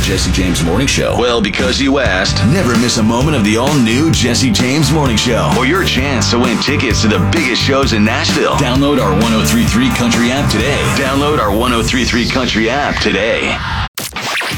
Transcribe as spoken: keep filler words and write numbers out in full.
Jesse James Morning Show? Well, because you asked. Never miss a moment of the all-new Jesse James Morning Show, or your chance to win tickets to the biggest shows in Nashville. Download our one oh three point three Country app today. Download our one oh three point three Country app today.